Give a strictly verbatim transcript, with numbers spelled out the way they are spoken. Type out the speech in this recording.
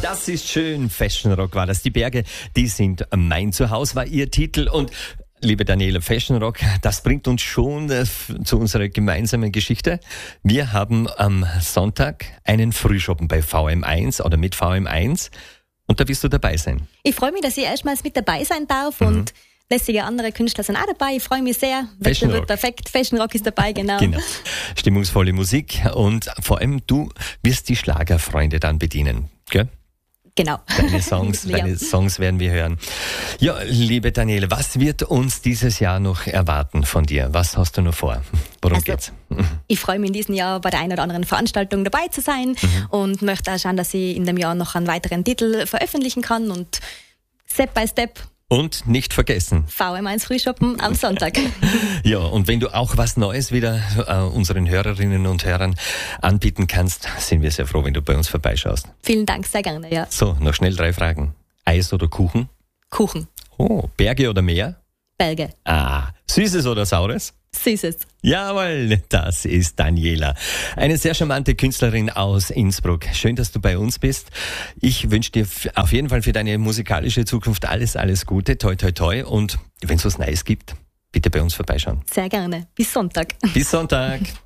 Das ist schön. Fashion Rock war das. Die Berge, die sind mein Zuhause, war ihr Titel. Und liebe Daniela, Fashion Rock, das bringt uns schon äh, zu unserer gemeinsamen Geschichte. Wir haben am Sonntag einen Frühschoppen bei V M eins oder mit V M eins. Und da wirst du dabei sein. Ich freue mich, dass ich erstmals mit dabei sein darf. Mhm. Und lässige andere Künstler sind auch dabei. Ich freue mich sehr. Fashion wird Rock. Perfekt. Fashion Rock ist dabei, genau. Genau. Stimmungsvolle Musik und vor allem du wirst die Schlagerfreunde dann bedienen, gell? Genau. Deine Songs, ja. deine Songs werden wir hören. Ja, liebe Daniela, was wird uns dieses Jahr noch erwarten von dir? Was hast du noch vor? Worum also, geht's? Ich freue mich in diesem Jahr bei der einen oder anderen Veranstaltung dabei zu sein mhm. und möchte auch schauen, dass ich in dem Jahr noch einen weiteren Titel veröffentlichen kann und Step by Step. Und nicht vergessen. V M eins Frühschoppen am Sonntag. Ja, und wenn du auch was Neues wieder äh, unseren Hörerinnen und Hörern anbieten kannst, sind wir sehr froh, wenn du bei uns vorbeischaust. Vielen Dank, sehr gerne, ja. So, noch schnell drei Fragen. Eis oder Kuchen? Kuchen. Oh, Berge oder Meer? Berge. Ah, Süßes oder Saures? Süßes. Jawohl, das ist Daniela. Eine sehr charmante Künstlerin aus Innsbruck. Schön, dass du bei uns bist. Ich wünsche dir auf jeden Fall für deine musikalische Zukunft alles, alles Gute. Toi, toi, toi. Und wenn es was Neues gibt, bitte bei uns vorbeischauen. Sehr gerne. Bis Sonntag. Bis Sonntag.